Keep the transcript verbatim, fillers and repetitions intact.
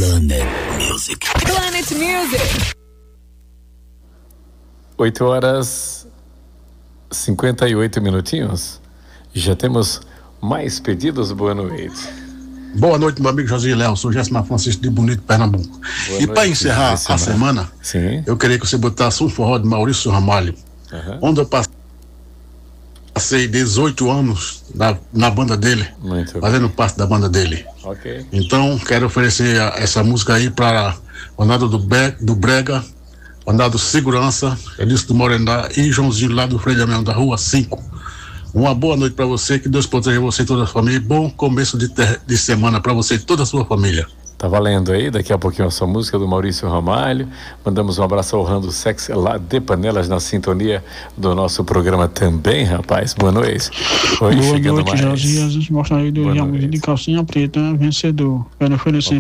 Planet Music. Planet Music. oito horas cinquenta e oito minutinhos. Já temos mais pedidos. Boa noite. Boa noite, meu amigo José Léo. Sou Jéssica Francisco de Bonito, Pernambuco. Boa e para encerrar a semana, semana Sim. eu queria que você botasse um forró de Maurício Ramalho, uhum. onde eu passei dezoito anos na, na banda dele, Muito fazendo bem. parte da banda dele. Okay. Então, quero oferecer a, essa música aí para o Nado do, Be, do Brega, o Nado Segurança, Elício do Morená e Joãozinho lá do Freire Damião, da Rua cinco. Uma boa noite para você, que Deus proteja você e toda a família. Bom começo de, ter, de semana para você e toda a sua família. Tá valendo aí, daqui a pouquinho a sua música do Maurício Ramalho. Mandamos um abraço ao Rando Sex lá de Panelas, na sintonia do nosso programa também, rapaz. Boa noite. Oi, boa noite, Jorge. A gente mostra aí do Jambuí de calcinha preta, vencedor. Quero oferecer